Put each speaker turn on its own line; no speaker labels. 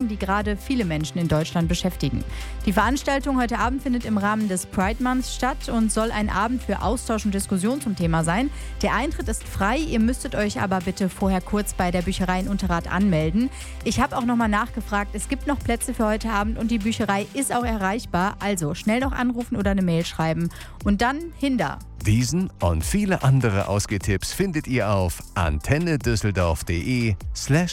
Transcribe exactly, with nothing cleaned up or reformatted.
Fragen, die gerade viele Menschen in Deutschland beschäftigen. Die Veranstaltung heute Abend findet im Rahmen des Pride Months statt und soll ein Abend für Austausch und Diskussion zum Thema sein. Der Eintritt ist frei, ihr müsstet euch aber bitte vorher kurz bei der Bücherei in Unterrad anmelden. Ich habe auch nochmal nachgefragt, es gibt noch Plätze für heute Abend und die Bücherei ist auch erreichbar. Also schnell noch anrufen oder eine Mail schreiben. Und dann hinter.
Diesen und viele andere Ausgehtipps findet ihr auf antennedüsseldorf.de slash